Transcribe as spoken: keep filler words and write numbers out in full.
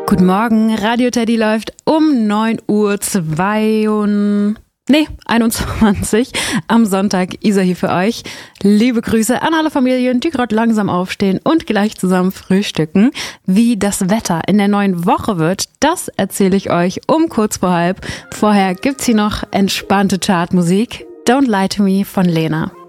Guten Morgen, Radio Teddy läuft um neun Uhr zwei und nee, einundzwanzig am Sonntag. Isa hier für euch. Liebe Grüße an alle Familien, die gerade langsam aufstehen und gleich zusammen frühstücken. Wie das Wetter in der neuen Woche wird, das erzähle ich euch um kurz vor halb. Vorher gibt's hier noch entspannte Chartmusik. Don't Lie to Me von Lena.